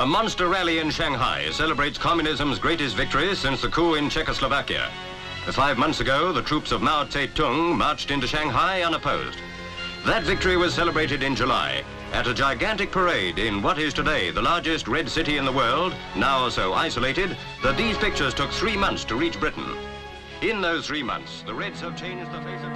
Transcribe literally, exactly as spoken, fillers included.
A monster rally in Shanghai celebrates communism's greatest victory since the coup in Czechoslovakia. Five months ago, the troops of Mao Zedong marched into Shanghai unopposed. That victory was celebrated in July at a gigantic parade in what is today the largest red city in the world, now so isolated that these pictures took three months to reach Britain. In those three months, the Reds have changed the face of...